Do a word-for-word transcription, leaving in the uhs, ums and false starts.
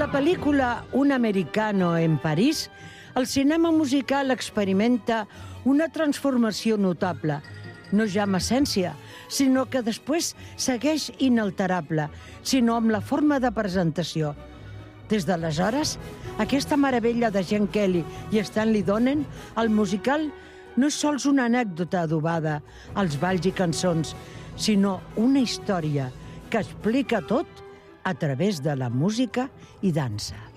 la pel·lícula Un americano en París, el cinema musical experimenta una transformació notable, no ja amb essència, sinó que després segueix inalterable, sinó amb la forma de presentació. Des d'aleshores, aquesta meravella de Gene Kelly i Stanley Donen, el musical no és sols una anècdota adobada als balls i cançons, sinó una història que explica tot a través de la música i dansa.